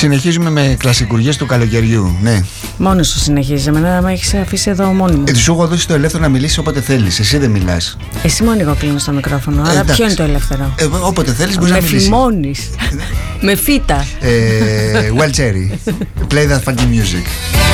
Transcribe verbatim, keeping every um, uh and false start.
Συνεχίζουμε με κλασικουργίες του καλοκαιριού. Ναι. Μόνος σου συνεχίζεις. Εμένα με έχεις αφήσει εδώ μόνη μου. Ε, σου έχω δώσει το ελεύθερο να μιλήσεις όποτε θέλεις. Εσύ δεν μιλάς. Εσύ μόνο εγώ κλείνω στο μικρόφωνο. Άρα εντάξει. ποιο είναι το ελεύθερο? Ε, όποτε θέλεις μπορείς με να μιλήσεις. Με φημώνεις. Με φύτα. ε, Well Cherry. Play that funky music.